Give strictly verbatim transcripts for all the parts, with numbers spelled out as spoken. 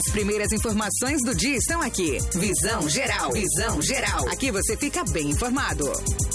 As primeiras informações do dia estão aqui. Visão Geral. Visão Geral. Aqui você fica bem informado.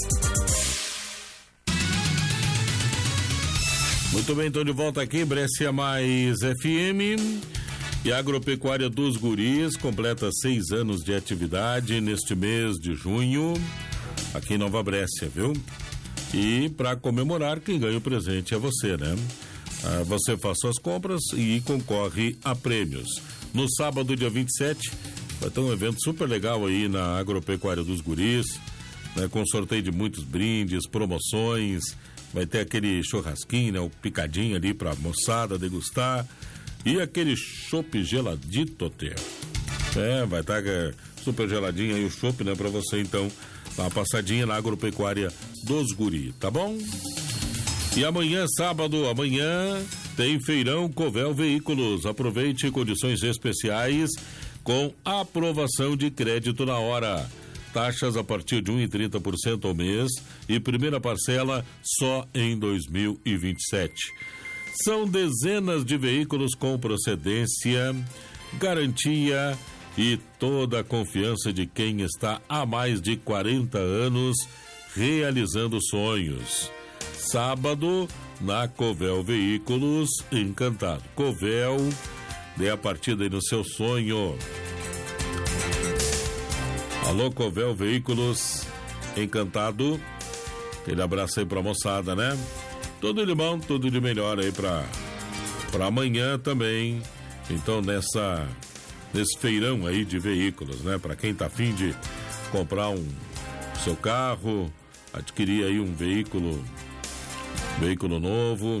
Muito bem, então de volta aqui, Brescia Mais F M. E a Agropecuária dos Guris completa seis anos de atividade neste mês de junho, aqui em Nova Brescia, viu? E para comemorar, quem ganha o presente é você, né? Ah, você faz suas compras e concorre a prêmios. No sábado, dia vinte e sete, vai ter um evento super legal aí na Agropecuária dos Guris, né? Com sorteio de muitos brindes, promoções, vai ter aquele churrasquinho, né? O picadinho ali pra moçada degustar. E aquele chopp geladito, teu. É, vai estar tá, é, super geladinho aí o chopp, né? Pra você, então, dar uma passadinha na Agropecuária dos Guri, tá bom? E amanhã, sábado, amanhã, tem Feirão Covel Veículos. Aproveite condições especiais com aprovação de crédito na hora. Taxas a partir de um vírgula trinta por cento ao mês e primeira parcela só em dois mil e vinte e sete. São dezenas de veículos com procedência, garantia e toda a confiança de quem está há mais de quarenta anos realizando sonhos. Sábado, na Covel Veículos, Encantado. Covel, dê a partida aí no seu sonho. Alô, Covel Veículos, Encantado. Aquele abraço aí pra moçada, né? Tudo de bom, tudo de melhor aí pra, pra amanhã também. Então, nessa, nesse feirão aí de veículos, né? Pra quem tá afim de comprar um seu carro, adquirir aí um veículo, veículo novo.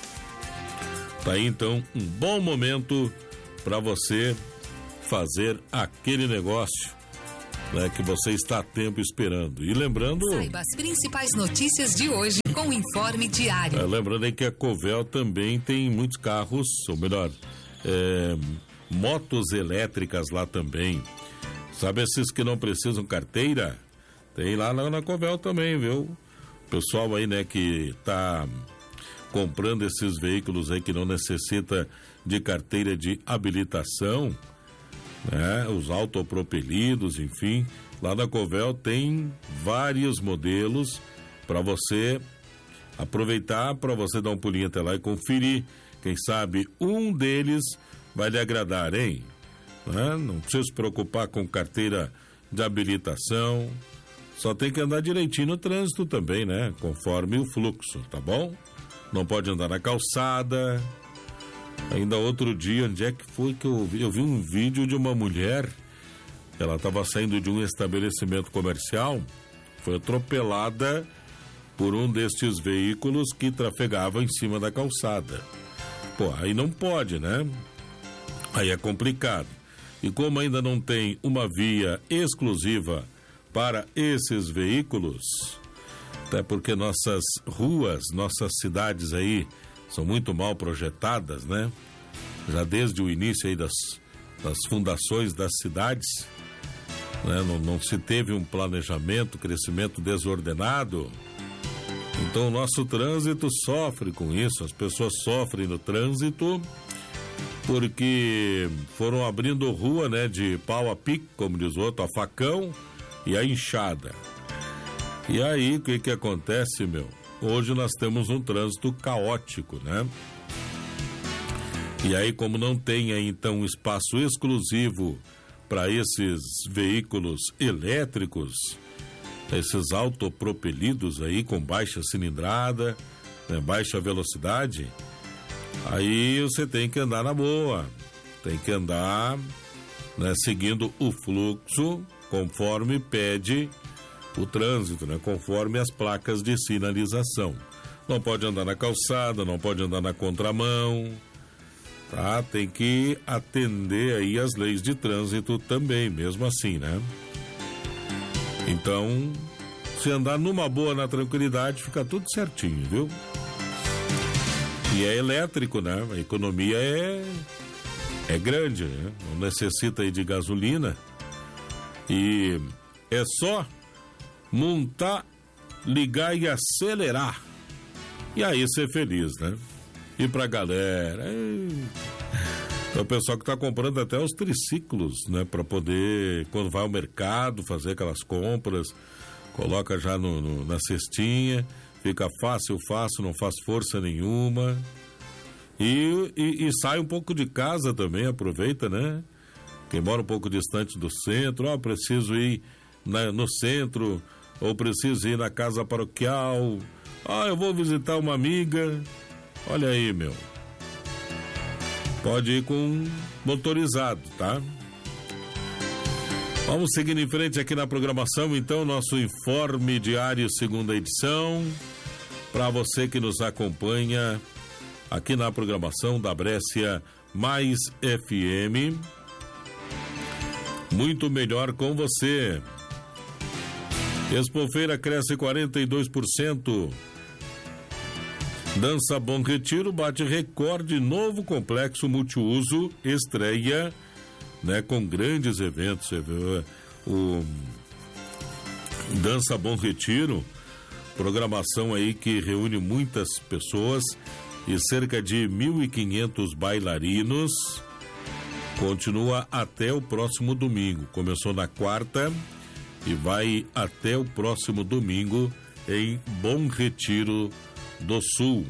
Tá aí, então, um bom momento pra você fazer aquele negócio, né, que você está há tempo esperando. E lembrando... Saiba as principais notícias de hoje com o Informe Diário. É, lembrando aí que a Covel também tem muitos carros, ou melhor, é, motos elétricas lá também. Sabe esses que não precisam carteira? Tem lá na, na Covel também, viu? Pessoal aí, né, que tá comprando esses veículos aí que não necessita de carteira de habilitação, né? Os autopropelidos, enfim, lá na Covel tem vários modelos para você aproveitar, para você dar um pulinho até lá e conferir. Quem sabe um deles vai lhe agradar, hein? Né? Não precisa se preocupar com carteira de habilitação, só tem que andar direitinho no trânsito também, né? Conforme o fluxo, tá bom? Não pode andar na calçada. Ainda outro dia, onde é que foi que eu vi? Eu vi um vídeo de uma mulher, ela estava saindo de um estabelecimento comercial, foi atropelada por um destes veículos que trafegava em cima da calçada. Pô, aí não pode, né? Aí é complicado. E como ainda não tem uma via exclusiva para esses veículos, até porque nossas ruas, nossas cidades aí são muito mal projetadas, né? Já desde o início aí das, das fundações das cidades, né? Não, não se teve um planejamento, crescimento desordenado. Então o nosso trânsito sofre com isso, as pessoas sofrem no trânsito porque foram abrindo rua, né? De pau a pique, como diz o outro, a facão e a enxada. E aí, o que que acontece, meu? Hoje nós temos um trânsito caótico, né? E aí, como não tem aí, então, um espaço exclusivo para esses veículos elétricos, esses autopropelidos aí com baixa cilindrada, né, baixa velocidade, aí você tem que andar na boa, tem que andar, né, seguindo o fluxo conforme pede o trânsito, né? Conforme as placas de sinalização. Não pode andar na calçada, não pode andar na contramão, tá? Tem que atender aí as leis de trânsito também, mesmo assim, né? Então, se andar numa boa, na tranquilidade, fica tudo certinho, viu? E é elétrico, né? A economia é é grande, né? Não necessita aí de gasolina e é só montar, ligar e acelerar. E aí ser feliz, né? E pra galera, ei, Então, o pessoal que está comprando até os triciclos, né? Para poder, quando vai ao mercado, fazer aquelas compras, coloca já no, no, na cestinha, fica fácil, fácil, não faz força nenhuma. E, e, e sai um pouco de casa também, aproveita, né? Quem mora um pouco distante do centro, ó, preciso ir na, no centro, ou preciso ir na casa paroquial, ah, eu vou visitar uma amiga, olha aí, meu. Pode ir com motorizado, tá? Vamos seguindo em frente aqui na programação, então, nosso Informe Diário, segunda edição, para você que nos acompanha aqui na programação da Brescia Mais F M. Muito melhor com você. Expofeira cresce quarenta e dois por cento. Dança Bom Retiro bate recorde, novo complexo multiuso estreia, né, com grandes eventos. Você viu, o Dança Bom Retiro, programação aí que reúne muitas pessoas e cerca de mil e quinhentos bailarinos. Continua até o próximo domingo. Começou na quarta e vai até o próximo domingo em Bom Retiro do Sul.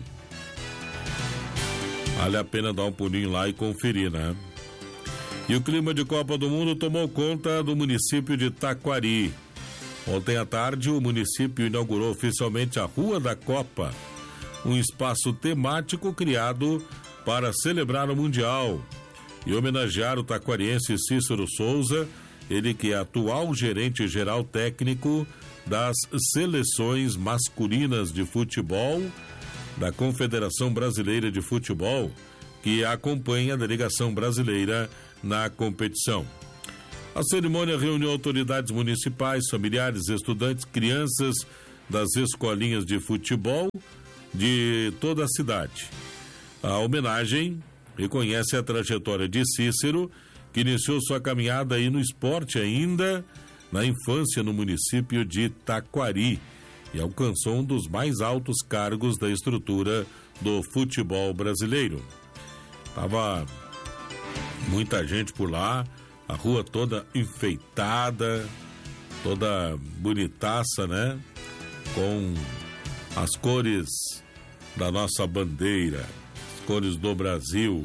Vale a pena dar um pulinho lá e conferir, né? E o clima de Copa do Mundo tomou conta do município de Taquari. Ontem à tarde, o município inaugurou oficialmente a Rua da Copa, um espaço temático criado para celebrar o Mundial e homenagear o taquariense Cícero Souza, ele que é atual gerente geral técnico das seleções masculinas de futebol da Confederação Brasileira de Futebol, que acompanha a delegação brasileira na competição. A cerimônia reuniu autoridades municipais, familiares, estudantes, crianças das escolinhas de futebol de toda a cidade. A homenagem reconhece a trajetória de Cícero, que iniciou sua caminhada aí no esporte ainda na infância no município de Taquari e alcançou um dos mais altos cargos da estrutura do futebol brasileiro. Tava muita gente por lá, a rua toda enfeitada, toda bonitaça, né? Com as cores da nossa bandeira, as cores do Brasil.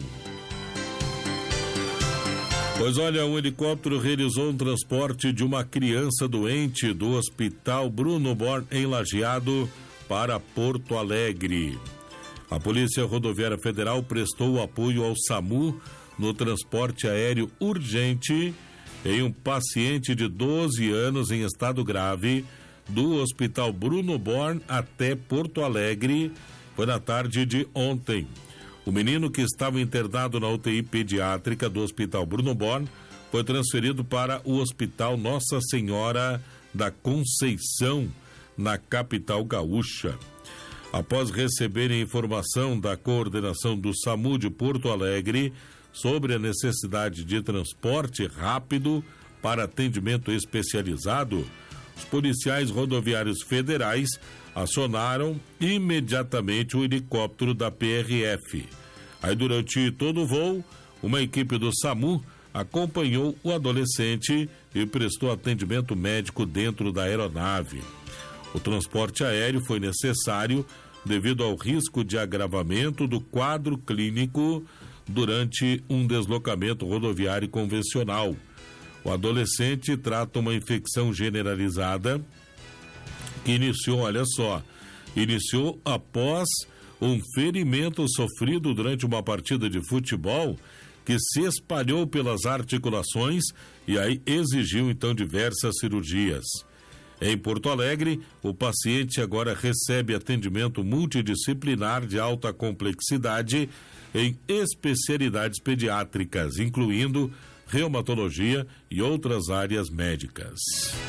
Pois olha, um helicóptero realizou um transporte de uma criança doente do Hospital Bruno Born em Lajeado para Porto Alegre. A Polícia Rodoviária Federal prestou apoio ao SAMU no transporte aéreo urgente em um paciente de doze anos em estado grave do Hospital Bruno Born até Porto Alegre. Foi na tarde de ontem. O menino, que estava internado na U T I pediátrica do Hospital Bruno Born, foi transferido para o Hospital Nossa Senhora da Conceição, na capital gaúcha. Após receberem informação da coordenação do SAMU de Porto Alegre sobre a necessidade de transporte rápido para atendimento especializado, os policiais rodoviários federais acionaram imediatamente o helicóptero da P R F. Aí, durante todo o voo, uma equipe do SAMU acompanhou o adolescente e prestou atendimento médico dentro da aeronave. O transporte aéreo foi necessário devido ao risco de agravamento do quadro clínico durante um deslocamento rodoviário convencional. O adolescente trata uma infecção generalizada que iniciou, olha só, iniciou após um ferimento sofrido durante uma partida de futebol que se espalhou pelas articulações e aí exigiu então diversas cirurgias. Em Porto Alegre, o paciente agora recebe atendimento multidisciplinar de alta complexidade em especialidades pediátricas, incluindo reumatologia e outras áreas médicas.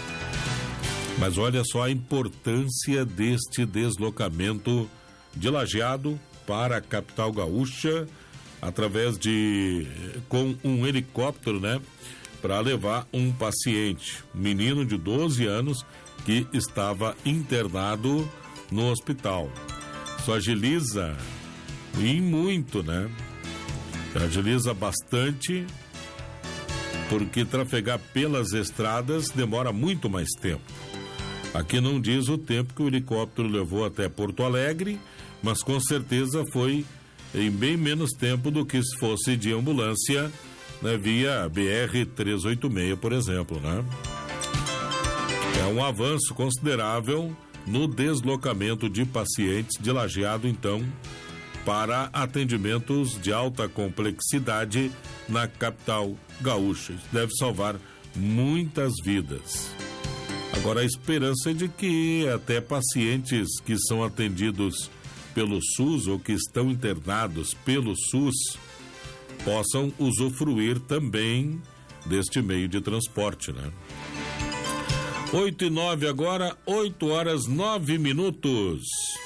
Mas olha só a importância deste deslocamento de Lajeado para a capital gaúcha, através de, com um helicóptero, né? Para levar um paciente, um menino de doze anos, que estava internado no hospital. Isso agiliza e muito, né? Agiliza bastante, porque trafegar pelas estradas demora muito mais tempo. Aqui não diz o tempo que o helicóptero levou até Porto Alegre, mas com certeza foi em bem menos tempo do que se fosse de ambulância, né, via B R trezentos e oitenta e seis, por exemplo, né? É um avanço considerável no deslocamento de pacientes de Lajeado, então, para atendimentos de alta complexidade na capital gaúcha. Isso deve salvar muitas vidas. Agora, a esperança é de que até pacientes que são atendidos pelo SUS ou que estão internados pelo SUS possam usufruir também deste meio de transporte, né? oito e nove agora, oito horas nove minutos.